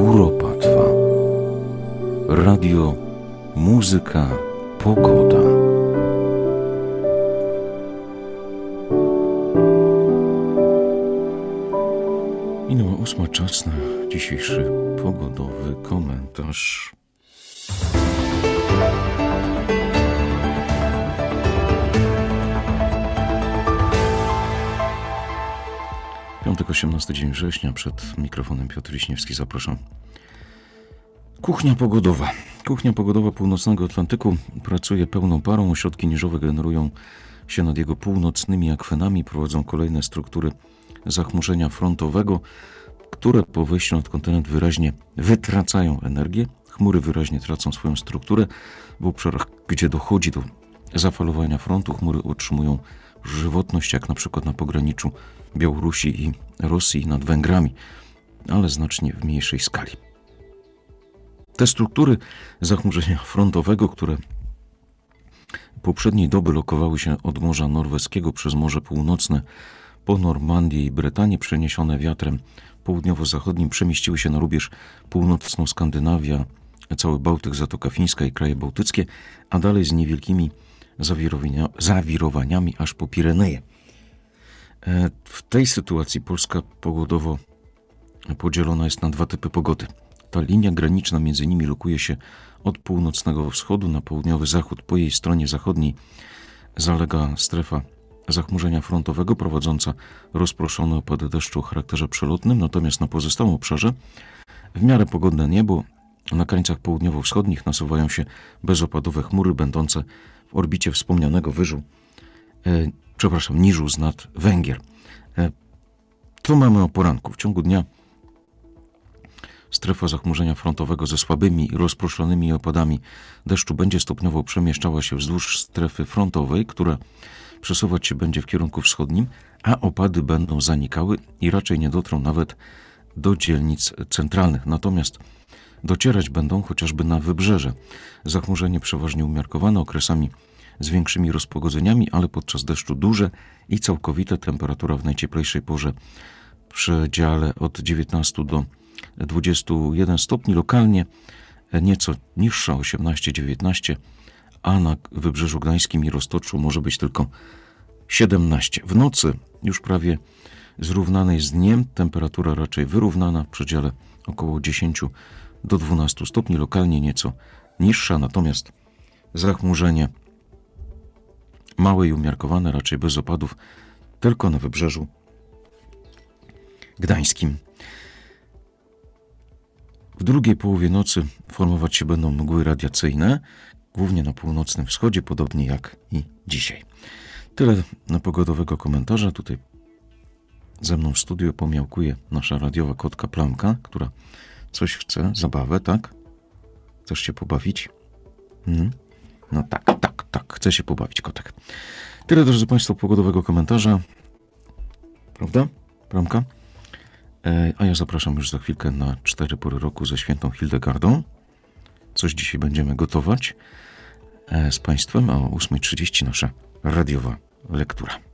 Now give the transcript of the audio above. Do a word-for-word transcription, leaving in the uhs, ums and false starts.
Kuropatwa. Radio, muzyka, pogoda. Minęła ósma, czas na dzisiejszy pogodowy komentarz. Piątek, osiemnasty dzień września, przed mikrofonem Piotr Wiśniewski, zapraszam. Kuchnia pogodowa. Kuchnia pogodowa północnego Atlantyku pracuje pełną parą. Ośrodki niżowe generują się nad jego północnymi akwenami, prowadzą kolejne struktury zachmurzenia frontowego, które po wejściu nad kontynent wyraźnie wytracają energię. Chmury wyraźnie tracą swoją strukturę. W obszarach, gdzie dochodzi do zafalowania frontu, chmury utrzymują żywotność, jak na przykład na pograniczu Białorusi i Rosji nad Węgrami, ale znacznie w mniejszej skali. Te struktury zachmurzenia frontowego, które poprzedniej doby lokowały się od Morza Norweskiego przez Morze Północne po Normandię i Brytanię, przeniesione wiatrem południowo-zachodnim, przemieściły się na rubież północną Skandynawia, cały Bałtyk, Zatoka Fińska i kraje bałtyckie, a dalej z niewielkimi zawirowania, zawirowaniami aż po Pireneje. W tej sytuacji Polska pogodowo podzielona jest na dwa typy pogody. Ta linia graniczna między nimi lokuje się od północnego wschodu na południowy zachód. Po jej stronie zachodniej zalega strefa zachmurzenia frontowego prowadząca rozproszone opady deszczu o charakterze przelotnym, natomiast na pozostałym obszarze w miarę pogodne niebo. Na krańcach południowo-wschodnich nasuwają się bezopadowe chmury będące w orbicie wspomnianego wyżu, e, przepraszam, niżu z nad Węgier. E, tu mamy o poranku. W ciągu dnia strefa zachmurzenia frontowego ze słabymi, rozproszonymi opadami deszczu będzie stopniowo przemieszczała się wzdłuż strefy frontowej, która przesuwać się będzie w kierunku wschodnim, a opady będą zanikały i raczej nie dotrą nawet do dzielnic centralnych. Natomiast docierać będą chociażby na wybrzeże. Zachmurzenie przeważnie umiarkowane, okresami z większymi rozpogodzeniami, ale podczas deszczu duże i całkowite. Temperatura w najcieplejszej porze w przedziale od dziewiętnastu do dwudziestu jeden stopni, lokalnie nieco niższa, osiemnaście dziewiętnaście, a na Wybrzeżu Gdańskim i Roztoczu może być tylko siedemnaście. W nocy już prawie zrównanej z dniem, temperatura raczej wyrównana w przedziale około dziesięć do dwunastu stopni, lokalnie nieco niższa, natomiast zachmurzenie małe i umiarkowane, raczej bez opadów, tylko na Wybrzeżu Gdańskim. W drugiej połowie nocy formować się będą mgły radiacyjne, głównie na północnym wschodzie, podobnie jak i dzisiaj. Tyle na pogodowego komentarza. Tutaj ze mną w studiu pomiałkuje nasza radiowa kotka Plamka, która coś chce, zabawę, tak? Chcesz się pobawić? Hmm? No tak, tak, tak, chce się pobawić kotek. Tyle, drodzy Państwo, pogodowego komentarza. Prawda, Plamka? E, a ja zapraszam już za chwilkę na cztery pory roku ze świętą Hildegardą. Coś dzisiaj będziemy gotować e, z Państwem, a o ósma trzydzieści nasza radiowa lektura.